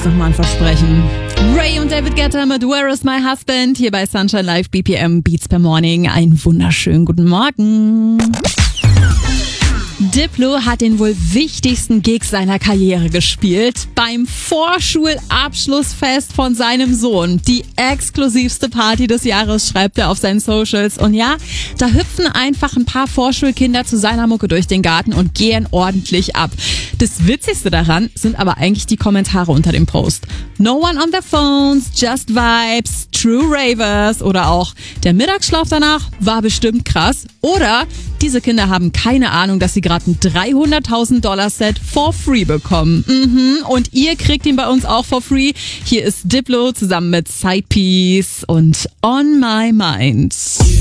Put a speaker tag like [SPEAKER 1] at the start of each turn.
[SPEAKER 1] ist doch mal ein Versprechen. Ray und David Guetta mit Where is my husband? Hier bei Sunshine Live BPM Beats per Morning. Einen wunderschönen guten Morgen. Diplo hat den wohl wichtigsten Gig seiner Karriere gespielt. Beim Vorschulabschlussfest von seinem Sohn. Die exklusivste Party des Jahres, schreibt er auf seinen Socials. Und ja, da hüpfen einfach ein paar Vorschulkinder zu seiner Mucke durch den Garten und gehen ordentlich ab. Das Witzigste daran sind aber eigentlich die Kommentare unter dem Post. No one on their phones, just vibes, true ravers oder auch der Mittagsschlaf danach war bestimmt krass. Oder diese Kinder haben keine Ahnung, dass sie gerade ein $300.000 Set for free bekommen. Und ihr kriegt ihn bei uns auch for free. Hier ist Diplo zusammen mit Sidepiece und On My Mind.